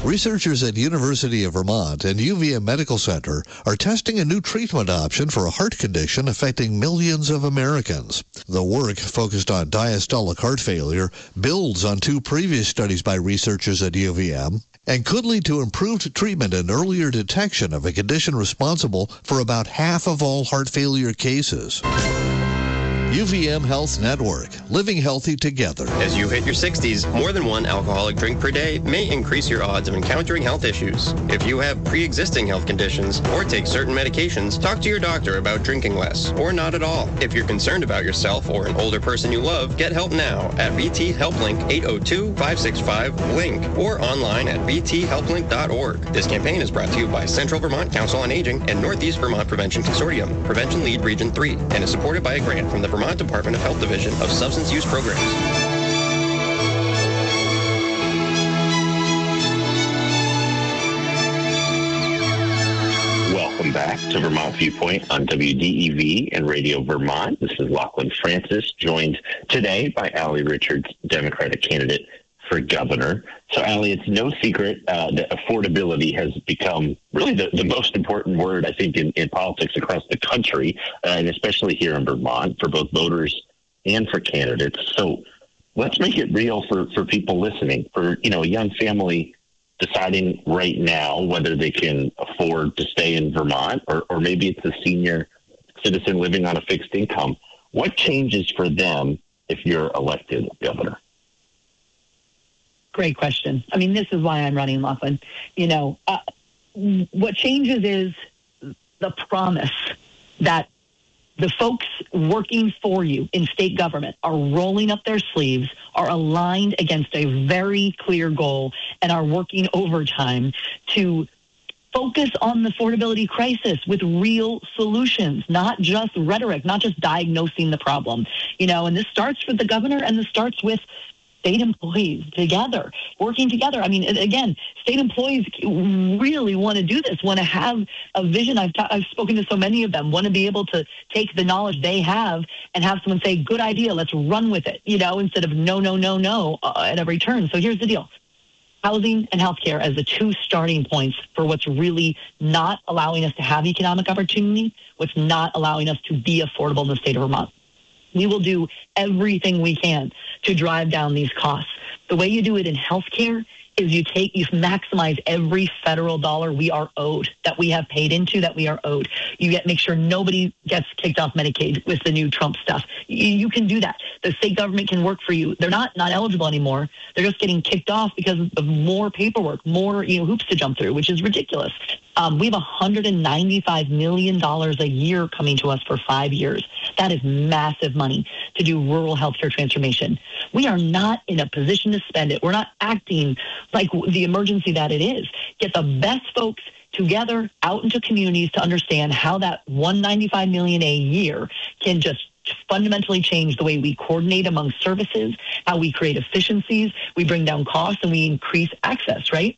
Researchers at University of Vermont and UVM Medical Center are testing a new treatment option for a heart condition affecting millions of Americans. The work, focused on diastolic heart failure, builds on two previous studies by researchers at UVM and could lead to improved treatment and earlier detection of a condition responsible for about half of all heart failure cases. UVM Health Network, living healthy together. As you hit your 60s, more than one alcoholic drink per day may increase your odds of encountering health issues. If you have pre-existing health conditions or take certain medications, talk to your doctor about drinking less or not at all. If you're concerned about yourself or an older person you love, get help now at VT HelpLink 802-565-LINK or online at vthelplink.org. This campaign is brought to you by Central Vermont Council on Aging and Northeast Vermont Prevention Consortium, Prevention Lead Region 3, and is supported by a grant from the Vermont Department of Health Division of Substance Use Programs. Welcome back to Vermont Viewpoint on WDEV and Radio Vermont. This is Lachlan Francis, joined today by Allie Richards, Democratic candidate for governor. So, Allie, it's no secret that affordability has become really the most important word, I think, in politics across the country, and especially here in Vermont, for both voters and for candidates. So let's make it real for people listening, for, a young family deciding right now whether they can afford to stay in Vermont, or maybe it's a senior citizen living on a fixed income. What changes for them if you're elected governor? Great question. I mean, this is why I'm running, Lachlan. What changes is the promise that the folks working for you in state government are rolling up their sleeves, are aligned against a very clear goal, and are working overtime to focus on the affordability crisis with real solutions, not just rhetoric, not just diagnosing the problem. And this starts with the governor, and this starts with state employees together, working together. I mean, again, state employees really want to do this, want to have a vision. I've spoken to so many of them, want to be able to take the knowledge they have and have someone say, good idea, let's run with it, instead of no at every turn. So here's the deal. Housing and healthcare as the two starting points for what's really not allowing us to have economic opportunity, what's not allowing us to be affordable in the state of Vermont. We will do everything we can to drive down these costs. The way you do it in healthcare is you maximize every federal dollar we are owed, that we have paid into, that we are owed. Make sure nobody gets kicked off Medicaid with the new Trump stuff. You can do that. The state government can work for you. They're not eligible anymore. They're just getting kicked off because of more paperwork, more hoops to jump through, which is ridiculous. We have $195 million a year coming to us for 5 years. That is massive money to do rural healthcare transformation. We are not in a position to spend it. We're not acting like the emergency that it is. Get the best folks together out into communities to understand how that $195 million a year can just fundamentally change the way we coordinate among services, how we create efficiencies, we bring down costs, and we increase access, right?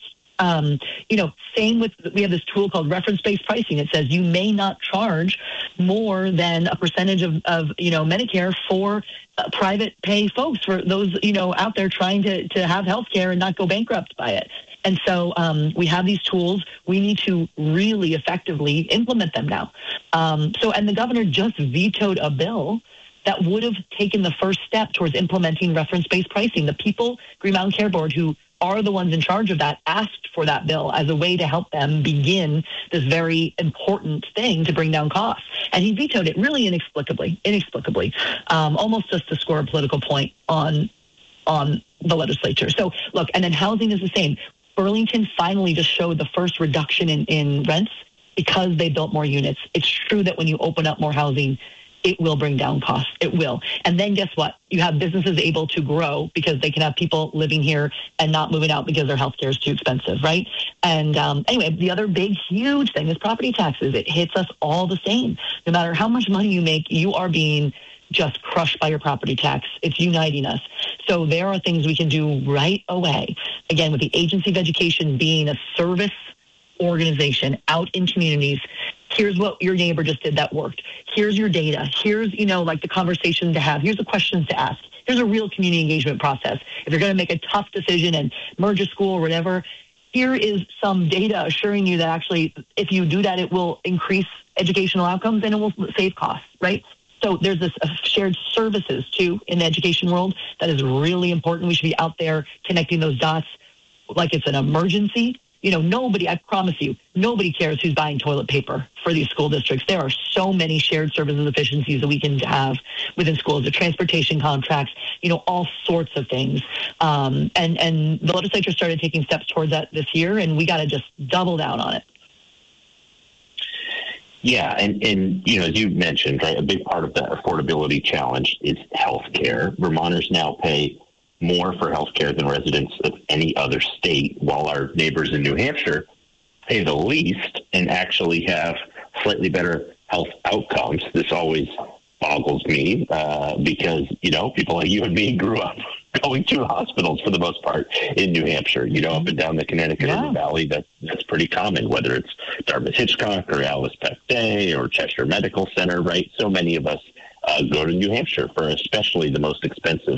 Same with, we have this tool called reference-based pricing. It says you may not charge more than a percentage of Medicare for private pay folks, for those, out there trying to have health care and not go bankrupt by it. And so we have these tools. We need to really effectively implement them now. And the governor just vetoed a bill that would have taken the first step towards implementing reference-based pricing. The people, Green Mountain Care Board, who are the ones in charge of that, asked for that bill as a way to help them begin this very important thing to bring down costs. And he vetoed it really inexplicably, almost just to score a political point on the legislature. So look, and then housing is the same. Burlington finally just showed the first reduction in rents because they built more units. It's true that when you open up more housing, it will bring down costs. It will. And then guess what? You have businesses able to grow because they can have people living here and not moving out because their healthcare is too expensive, right? And anyway, the other big, huge thing is property taxes. It hits us all the same. No matter how much money you make, you are being just crushed by your property tax. It's uniting us. So there are things we can do right away. Again, with the Agency of Education being a service organization out in communities, here's what your neighbor just did that worked. Here's your data. Here's, the conversation to have. Here's the questions to ask. Here's a real community engagement process. If you're going to make a tough decision and merge a school or whatever, here is some data assuring you that actually, if you do that, it will increase educational outcomes and it will save costs, right? So there's this shared services, too, in the education world that is really important. We should be out there connecting those dots like it's an emergency. Nobody, I promise you, nobody cares who's buying toilet paper for these school districts. There are so many shared services efficiencies that we can have within schools, the transportation contracts, all sorts of things. And the legislature started taking steps towards that this year, and we got to just double down on it. Yeah, and as you mentioned, right, a big part of the affordability challenge is health care. Vermonters now pay more for health care than residents of any other state, while our neighbors in New Hampshire pay the least and actually have slightly better health outcomes. This always boggles me because, people like you and me grew up going to hospitals for the most part in New Hampshire, up and down the Connecticut River Valley. That's pretty common, whether it's Dartmouth-Hitchcock or Alice Peck Day or Chester Medical Center, right? So many of us go to New Hampshire for especially the most expensive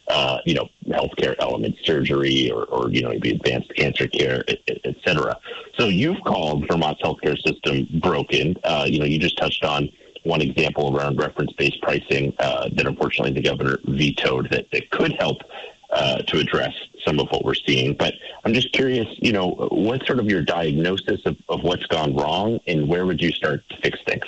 healthcare elements, surgery or maybe advanced cancer care, et cetera. So you've called Vermont's healthcare system broken. You just touched on one example around reference-based pricing that unfortunately the governor vetoed that could help to address some of what we're seeing. But I'm just curious, what's sort of your diagnosis of what's gone wrong and where would you start to fix things?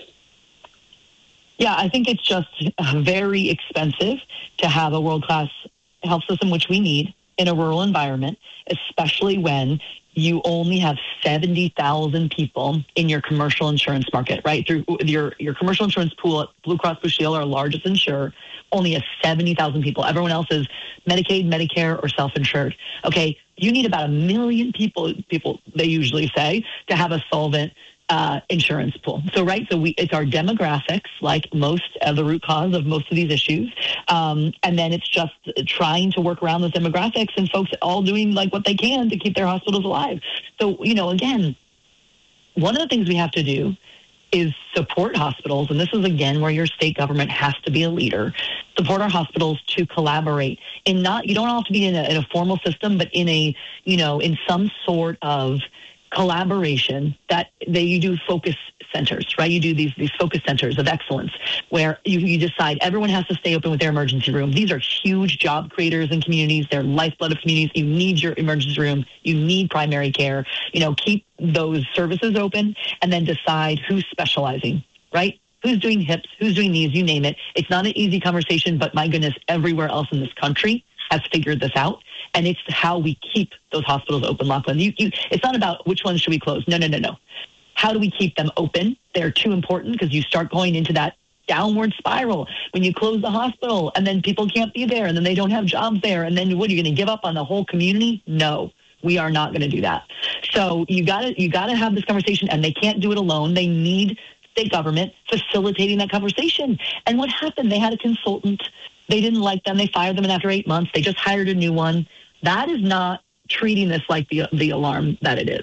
Yeah, I think it's just very expensive to have a world-class health system, which we need in a rural environment, especially when you only have 70,000 people in your commercial insurance market, right? Through your commercial insurance pool at Blue Cross Blue Shield, our largest insurer, only has 70,000 people. Everyone else is Medicaid, Medicare, or self-insured. Okay, you need about 1 million people, they usually say, to have a solvent insurance pool. So it's our demographics, like most of the root cause of most of these issues. And then it's just trying to work around those demographics and folks all doing like what they can to keep their hospitals alive. So, again, one of the things we have to do is support hospitals. And this is, again, where your state government has to be a leader. Support our hospitals to collaborate you don't have to be in a formal system, but in some sort of collaboration that you do focus centers, right? You do these focus centers of excellence where you decide everyone has to stay open with their emergency room. These are huge job creators in communities. They're lifeblood of communities. You need your emergency room. You need primary care. Keep those services open and then decide who's specializing, right? Who's doing hips, who's doing knees, you name it. It's not an easy conversation, but my goodness, everywhere else in this country has figured this out. And it's how we keep those hospitals open, Lachlan. It's not about which ones should we close. No. How do we keep them open? They're too important because you start going into that downward spiral when you close the hospital and then people can't be there and then they don't have jobs there. And then what, are you going to give up on the whole community? No, we are not going to do that. So you got to have this conversation, and they can't do it alone. They need state government facilitating that conversation. And what happened? They had a consultant. They didn't like them. They fired them, and after 8 months, they just hired a new one. That is not treating this like the alarm that it is.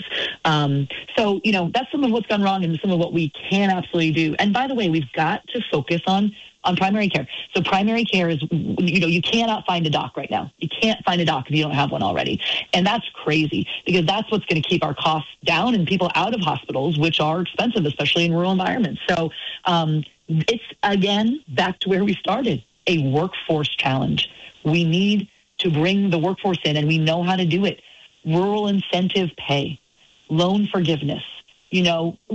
So, that's some of what's gone wrong and some of what we can absolutely do. And by the way, we've got to focus on primary care. So primary care is, you cannot find a doc right now. You can't find a doc if you don't have one already. And that's crazy because that's what's going to keep our costs down and people out of hospitals, which are expensive, especially in rural environments. So it's, again, back to where we started, a workforce challenge. We need to bring the workforce in, and we know how to do it. Rural incentive pay, loan forgiveness. We've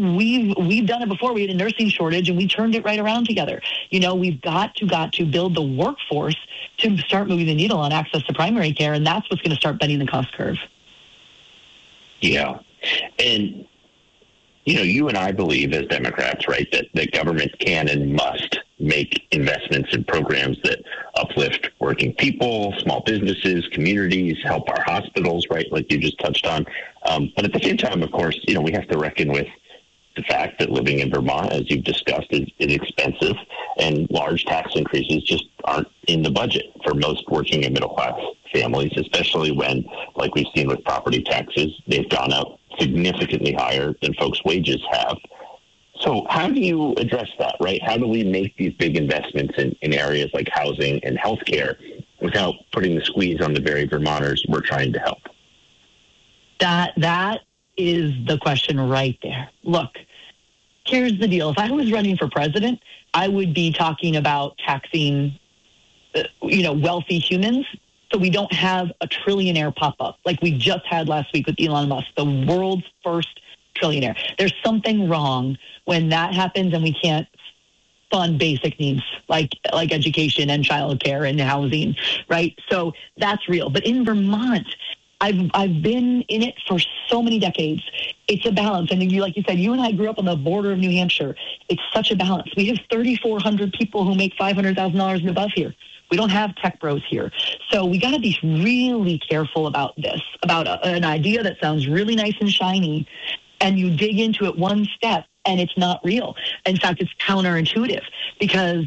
done it before. We had a nursing shortage, and we turned it right around together. We've got to build the workforce to start moving the needle on access to primary care, and that's what's going to start bending the cost curve. Yeah. And, you and I believe as Democrats, right, that government can and must make investments in programs that uplift working people, small businesses, communities, help our hospitals, right, like you just touched on. But at the same time, of course, we have to reckon with the fact that living in Vermont, as you've discussed, is expensive, and large tax increases just aren't in the budget for most working and middle-class families, especially when, like we've seen with property taxes, they've gone up significantly higher than folks' wages have. So how do you address that, right? How do we make these big investments in areas like housing and healthcare without putting the squeeze on the very Vermonters we're trying to help? That is the question right there. Look, here's the deal. If I was running for president, I would be talking about taxing, wealthy humans so we don't have a trillionaire pop up like we just had last week with Elon Musk, the world's first trillionaire. There's something wrong when that happens and we can't fund basic needs like education and childcare and housing, right? So that's real. But in Vermont, I've been in it for so many decades. It's a balance. And like you said, you and I grew up on the border of New Hampshire. It's such a balance. We have 3,400 people who make $500,000 and above here. We don't have tech bros here. So we got to be really careful about this, about an idea that sounds really nice and shiny, and you dig into it one step, and it's not real. In fact, it's counterintuitive because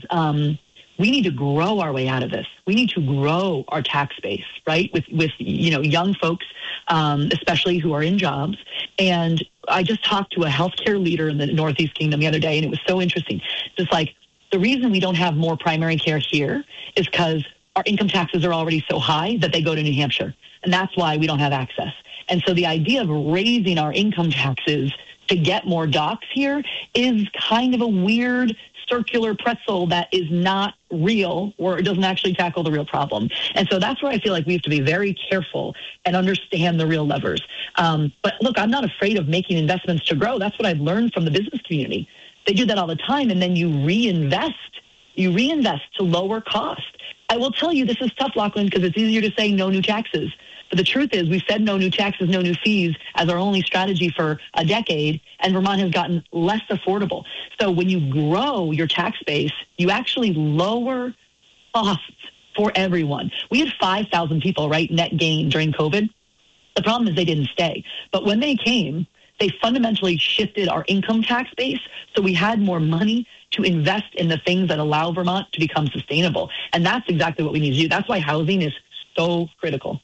we need to grow our way out of this. We need to grow our tax base, right, with young folks, especially who are in jobs. And I just talked to a healthcare leader in the Northeast Kingdom the other day, and it was so interesting. Just like the reason we don't have more primary care here is because our income taxes are already so high that they go to New Hampshire. And that's why we don't have access. And so the idea of raising our income taxes to get more docs here is kind of a weird circular pretzel that is not real, or it doesn't actually tackle the real problem. And so that's where I feel like we have to be very careful and understand the real levers. But look, I'm not afraid of making investments to grow. That's what I've learned from the business community. They do that all the time, and then you reinvest. You reinvest to lower cost. I will tell you, this is tough, Lachlan, because it's easier to say no new taxes. But the truth is, we've said no new taxes, no new fees as our only strategy for a decade, and Vermont has gotten less affordable. So when you grow your tax base, you actually lower costs for everyone. We had 5,000 people, right, net gain during COVID. The problem is they didn't stay. But when they came, they fundamentally shifted our income tax base, so we had more money to invest in the things that allow Vermont to become sustainable. And that's exactly what we need to do. That's why housing is so critical.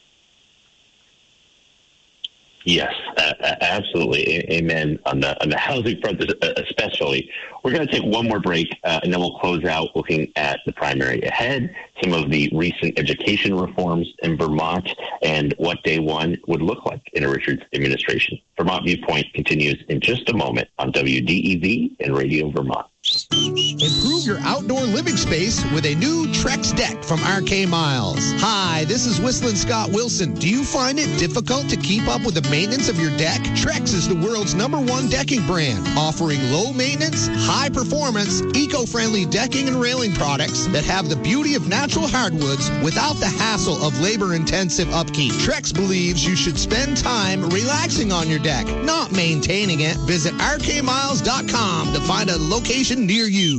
Yes, absolutely. Amen. On the housing front, especially. We're going to take one more break, and then we'll close out looking at the primary ahead, some of the recent education reforms in Vermont, and what day one would look like in a Richards administration. Vermont Viewpoint continues in just a moment on WDEV and Radio Vermont. Improve your outdoor living space with a new Trex deck from RK Miles. Hi, this is Whistling Scott Wilson. Do you find it difficult to keep up with the maintenance of your deck? Trex is the world's #1 decking brand, offering low maintenance, high performance, eco-friendly decking and railing products that have the beauty of natural hardwoods without the hassle of labor-intensive upkeep. Trex believes you should spend time relaxing on your deck, not maintaining it. Visit rkmiles.com to find a location near you.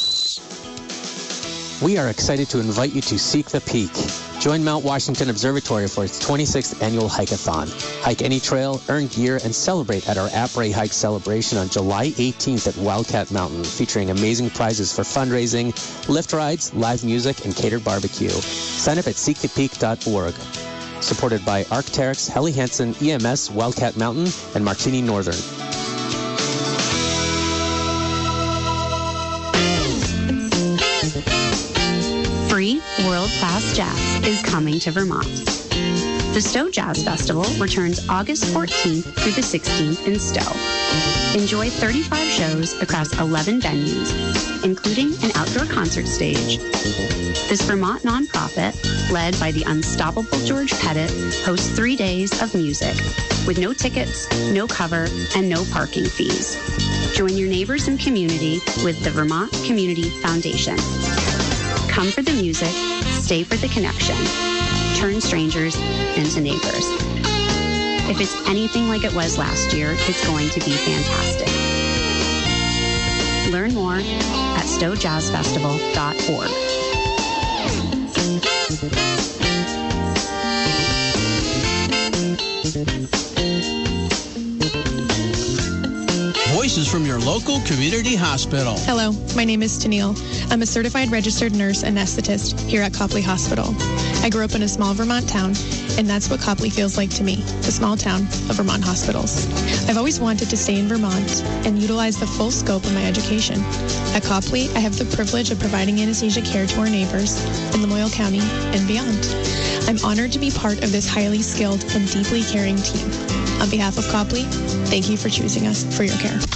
We are excited to invite you to Seek the Peak. Join Mount Washington Observatory for its 26th annual hike-a-thon. Hike any trail, earn gear, and celebrate at our Après Hike celebration on July 18th at Wildcat Mountain, featuring amazing prizes for fundraising, lift rides, live music, and catered barbecue. Sign up at seekthepeak.org. Supported by Arc'teryx, Helly Hansen, EMS, Wildcat Mountain, and Martini Northern. Free world-class jazz is coming to Vermont. The Stowe Jazz Festival returns August 14th through the 16th in Stowe. Enjoy 35 shows across 11 venues, including an outdoor concert stage. This Vermont nonprofit, led by the unstoppable George Pettit, hosts 3 days of music with no tickets, no cover, and no parking fees. Join your neighbors and community with the Vermont Community Foundation. Come for the music, stay for the connection. Turn strangers into neighbors. If it's anything like it was last year, it's going to be fantastic. Learn more at stowejazzfestival.org. Voices from your local community hospital. Hello, my name is Tennille. I'm a certified registered nurse anesthetist here at Copley Hospital. I grew up in a small Vermont town, And that's what Copley feels like to me, the small town of Vermont hospitals. I've always wanted to stay in Vermont and utilize the full scope of my education. At Copley, I have the privilege of providing anesthesia care to our neighbors in Lamoille County and beyond. I'm honored to be part of this highly skilled and deeply caring team. On behalf of Copley, thank you for choosing us for your care.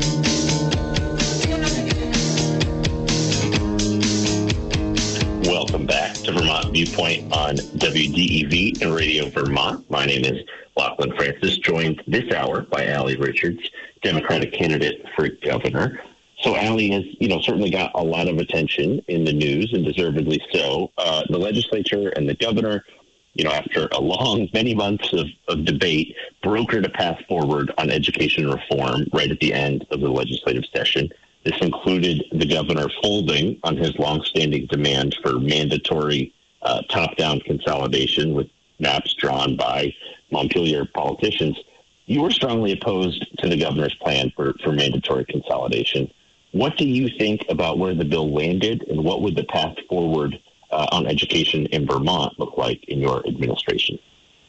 Welcome back to Vermont Viewpoint on WDEV and Radio Vermont. My name is Lachlan Francis, joined this hour by Allie Richards, Democratic candidate for governor. So Allie has, certainly got a lot of attention in the news, and deservedly so. The legislature and the governor, after many months of debate, brokered a path forward on education reform right at the end of the legislative session. This included the governor folding on his longstanding demand for mandatory top-down consolidation with maps drawn by Montpelier politicians. You were strongly opposed to the governor's plan for mandatory consolidation. What do you think about where the bill landed, and what would the path forward on education in Vermont look like in your administration?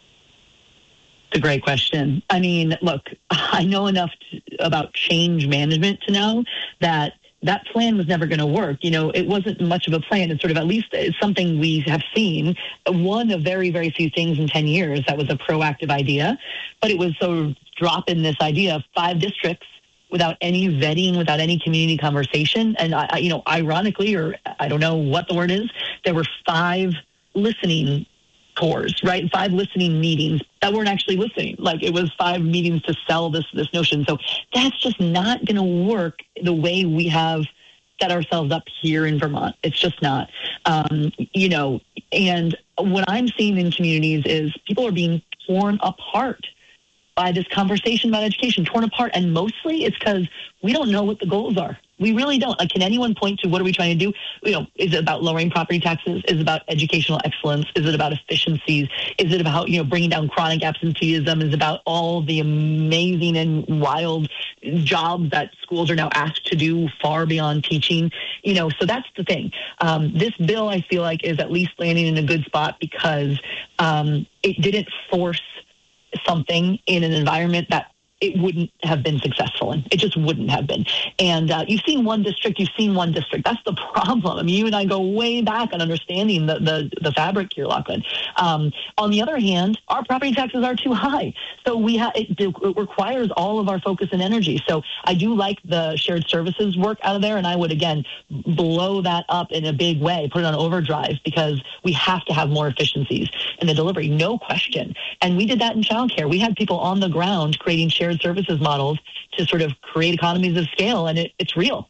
It's a great question. I mean, look, I know enough about change management to know that plan was never going to work. It wasn't much of a plan. It's sort of, at least it's something we have seen, one of very, very few things in 10 years that was a proactive idea. But it was sort of dropping this idea of 5 districts without any vetting, without any community conversation. And, ironically, or I don't know what the word is, there were 5 listening tours, right? 5 listening meetings that weren't actually listening. Like, it was 5 meetings to sell this notion. So that's just not going to work the way we have set ourselves up here in Vermont. It's just not. And what I'm seeing in communities is people are being torn apart by this conversation about education, torn apart. And mostly it's because we don't know what the goals are. We really don't. Like, can anyone point to what are we trying to do? Is it about lowering property taxes? Is it about educational excellence? Is it about efficiencies? Is it about, bringing down chronic absenteeism? Is it about all the amazing and wild jobs that schools are now asked to do far beyond teaching? So that's the thing. This bill, I feel like, is at least landing in a good spot because it didn't force something in an environment that it wouldn't have been successful in. It just wouldn't have been. And you've seen one district. That's the problem. I mean, you and I go way back on understanding the fabric here, Lachlan. On the other hand, our property taxes are too high. So it requires all of our focus and energy. So I do like the shared services work out of there, and I would, again, blow that up in a big way, put it on overdrive, because we have to have more efficiencies in the delivery, no question. And we did that in childcare. We had people on the ground creating shared services models to sort of create economies of scale, and it's real.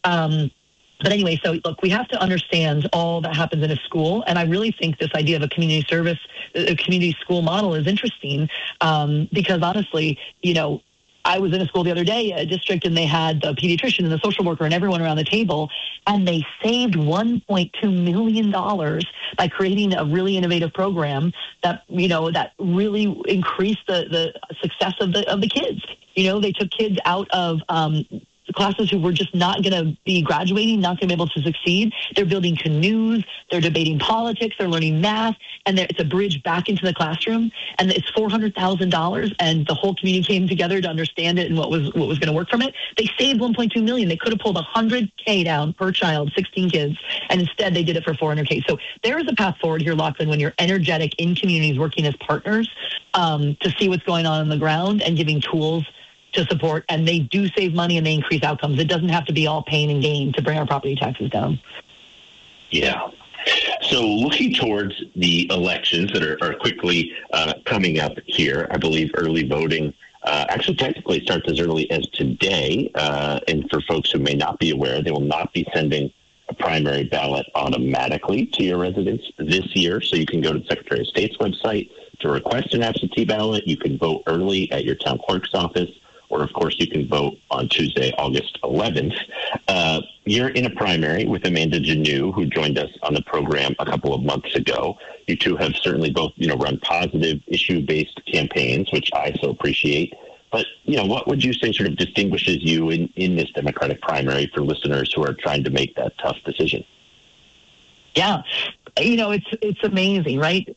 But anyway, so look, we have to understand all that happens in a school, and I really think this idea of a community school model is interesting because honestly, I was in a school the other day, a district, and they had the pediatrician and the social worker and everyone around the table, and they saved $1.2 million by creating a really innovative program that, that really increased the success of the kids. They took kids out of classes who were just not going to be graduating, not going to be able to succeed. They're building canoes, they're debating politics, they're learning math, and it's a bridge back into the classroom. And it's $400,000, and the whole community came together to understand it and what was going to work from it. They saved $1.2 million. They could have pulled $100K down per child, 16 kids, and instead they did it for $400K. So there is a path forward here, Lachlan, when you're energetic in communities working as partners to see what's going on the ground and giving tools to support, and they do save money and they increase outcomes. It doesn't have to be all pain and gain to bring our property taxes down. Yeah. So looking towards the elections that are quickly coming up here, I believe early voting actually technically starts as early as today. And for folks who may not be aware, they will not be sending a primary ballot automatically to your residence this year. So you can go to the Secretary of State's website to request an absentee ballot. You can vote early at your town clerk's office, or, of course, you can vote on Tuesday, August 11th. You're in a primary with Amanda Janneau, who joined us on the program a couple of months ago. You two have certainly both, run positive issue-based campaigns, which I so appreciate. But, what would you say sort of distinguishes you in this Democratic primary for listeners who are trying to make that tough decision? Yeah. It's amazing, right?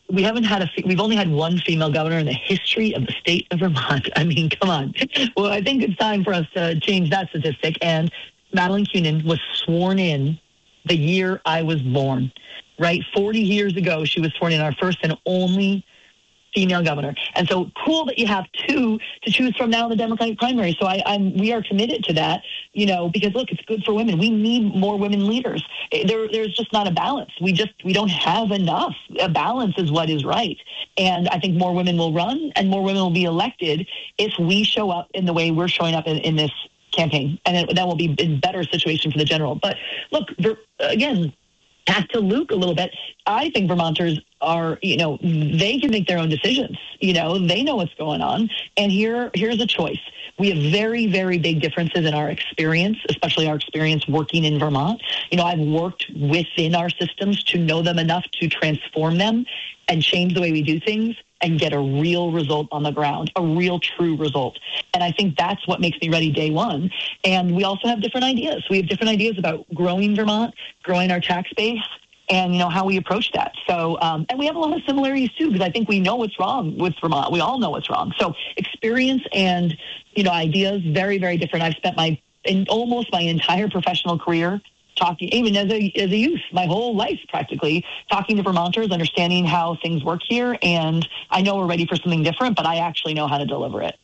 we've only had one female governor in the history of the state of Vermont. I mean, come on. Well, I think it's time for us to change that statistic. And Madeleine Kunin was sworn in the year I was born, right? 40 years ago, she was sworn in, our first and only female governor. And so cool that you have two to choose from now in the Democratic primary. So we are committed to that, because look, it's good for women. We need more women leaders. There's just not a balance. We don't have enough. A balance is what is right. And I think more women will run and more women will be elected if we show up in the way we're showing up in this campaign. And that will be in better situation for the general. But look, again, back to Luke a little bit, I think Vermonters are, they can make their own decisions. They know what's going on. And here's a choice. We have very, very big differences in our experience, especially our experience working in Vermont. I've worked within our systems to know them enough to transform them and change the way we do things and get a real result on the ground, a real true result. And I think that's what makes me ready day one. And we also have different ideas. We have different ideas about growing Vermont, growing our tax base, and how we approach that. So, and we have a lot of similarities too, because I think we know what's wrong with Vermont. We all know what's wrong. So experience and, ideas, very, very different. I've spent almost my entire professional career talking, even as a youth, my whole life practically, talking to Vermonters, understanding how things work here. And I know we're ready for something different, but I actually know how to deliver it.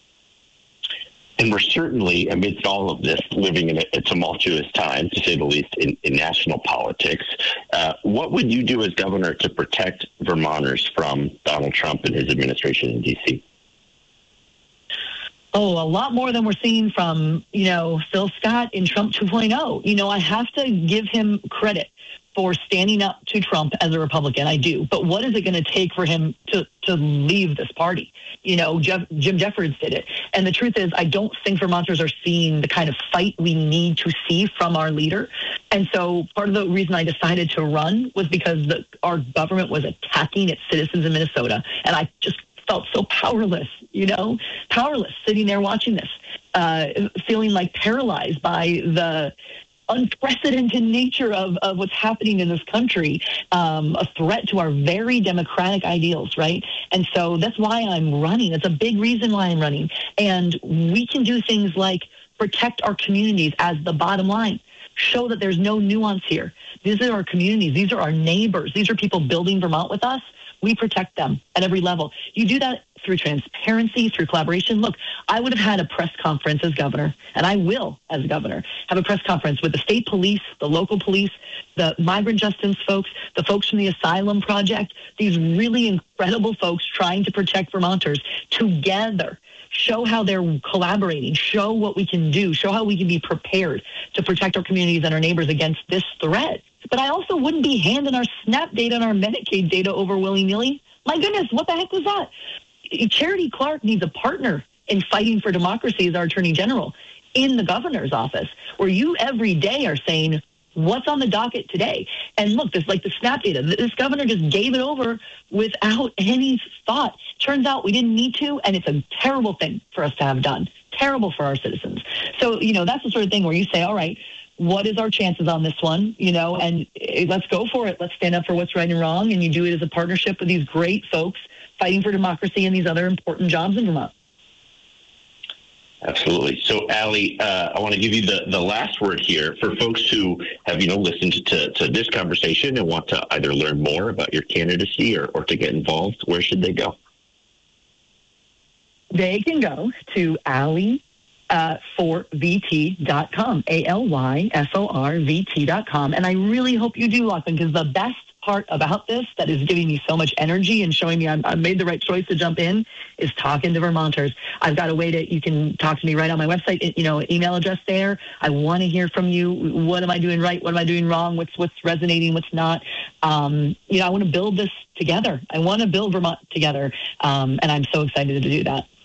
And we're certainly, amidst all of this, living in a tumultuous time, to say the least, in national politics. What would you do as governor to protect Vermonters from Donald Trump and his administration in D.C.? Oh, a lot more than we're seeing from, Phil Scott in Trump 2.0. I have to give him credit for standing up to Trump as a Republican. I do. But what is it going to take for him to leave this party? Jim Jeffords did it. And the truth is, I don't think Vermonters are seeing the kind of fight we need to see from our leader. And so part of the reason I decided to run was because our government was attacking its citizens in Minnesota. And I just felt so powerless, powerless sitting there watching this, feeling like paralyzed by the unprecedented nature of what's happening in this country, a threat to our very democratic ideals, right? And so that's why I'm running. It's a big reason why I'm running. And we can do things like protect our communities as the bottom line. Show that there's no nuance here. These are our communities. These are our neighbors. These are people building Vermont with us. We protect them at every level. You do that through transparency, through collaboration. Look, I would have had a press conference as governor, and I will, as governor, have a press conference with the state police, the local police, the migrant justice folks, the folks from the Asylum Project, these really incredible folks trying to protect Vermonters together. Show how they're collaborating, show what we can do, show how we can be prepared to protect our communities and our neighbors against this threat. But I also wouldn't be handing our SNAP data and our Medicaid data over willy-nilly. My goodness, what the heck was that? Charity Clark needs a partner in fighting for democracy as our Attorney General in the governor's office, where you every day are saying, what's on the docket today? And look, this like the SNAP data, this governor just gave it over without any thought. Turns out we didn't need to, and it's a terrible thing for us to have done. Terrible for our citizens. So, that's the sort of thing where you say, all right, what is our chances on this one? And let's go for it. Let's stand up for what's right and wrong. And you do it as a partnership with these great folks fighting for democracy and these other important jobs in Vermont. Absolutely. So, Allie, I want to give you the last word here for folks who have, listened to this conversation and want to either learn more about your candidacy or to get involved. Where should they go? They can go to Allie forvt.com, ALYSORVT.com. And I really hope you do, Lachlan, because the best part about this that is giving me so much energy and showing me I made the right choice to jump in is talking to Vermonters. I've got a way you can talk to me right on my website, email address there. I want to hear from you. What am I doing right? What am I doing wrong? What's resonating? What's not? I want to build this together. I want to build Vermont together. And I'm so excited to do that.